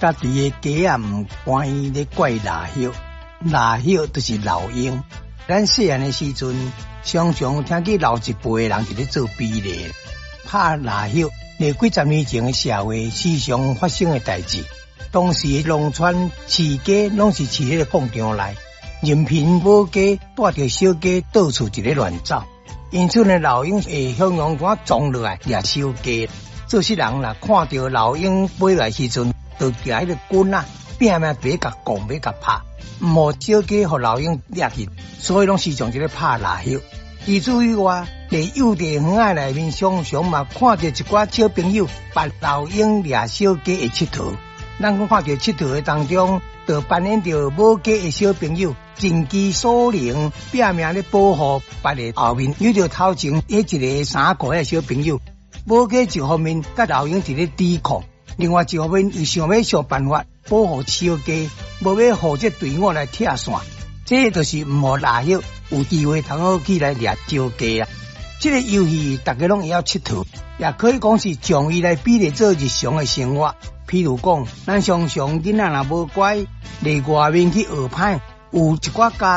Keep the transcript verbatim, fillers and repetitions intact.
家己的家啊，唔欢喜咧怪老朽，老朽就是老鹰。咱细汉的时阵，常常听见老一辈的人伫咧做比例，拍老朽。历几十年前的社会时常发生的代志，当时农村饲鸡拢是饲喺个广场内，任凭母鸡带着小鸡到处一咧乱走，因此呢，老鹰会向阳光撞落来掠小鸡。做些人啦，看到老鹰飞来时阵，就举迄个棍啊，拼命别甲拱，别甲拍，唔好小鸡互老鹰掠去，所以拢时常伫咧拍老朽。以至于我在幼稚园仔内面，常常嘛看到一寡小朋友把老鹰掠小鸡的佚佗。咱看到佚佗的当中，就扮演着母鸡的小朋友，尽其所能，拼命咧保护别个后面有着头前迄一个三个的小朋友。母鸡一方面甲老鹰伫咧抵抗，另外一方面又想要想办法保护小鸡，无要互这队伍来拆散。这就是唔好老朽有机会通好起来掠小鸡啊！这个游戏大家拢会晓佚佗，也可以讲是将伊来比例做日常的生活。譬如讲，咱常常囡仔若无乖，嚟外面去学歹，有一寡家